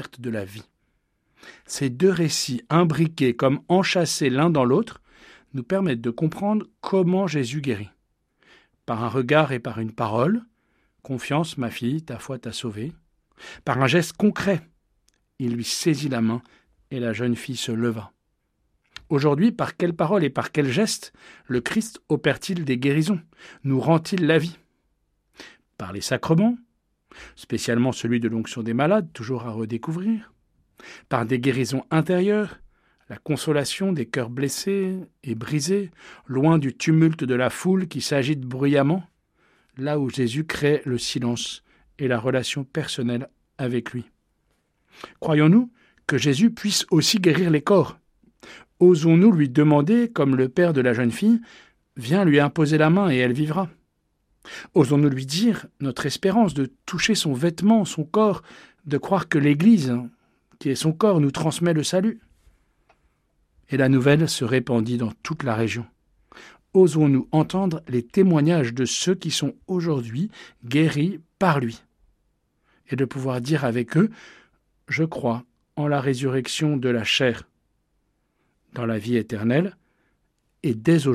de la vie. Ces deux récits, imbriqués comme enchâssés l'un dans l'autre, nous permettent de comprendre comment Jésus guérit. Par un regard et par une parole, « Confiance, ma fille, ta foi t'a sauvée ». Par un geste concret, il lui saisit la main et la jeune fille se leva. Aujourd'hui, par quelle parole et par quel geste le Christ opère-t-il des guérisons? Nous rend-il la vie? Par les sacrements, spécialement celui de l'onction des malades, toujours à redécouvrir. Par des guérisons intérieures, la consolation des cœurs blessés et brisés, loin du tumulte de la foule qui s'agite bruyamment, là où Jésus crée le silence et la relation personnelle avec lui. Croyons-nous que Jésus puisse aussi guérir les corps? Osons-nous lui demander, comme le père de la jeune fille, « Viens lui imposer la main et elle vivra ». Osons-nous lui dire notre espérance de toucher son vêtement, son corps, de croire que l'Église, qui est son corps, nous transmet le salut? Et la nouvelle se répandit dans toute la région. Osons-nous entendre les témoignages de ceux qui sont aujourd'hui guéris par lui, et de pouvoir dire avec eux « Je crois en la résurrection de la chair, dans la vie éternelle, et dès aujourd'hui ».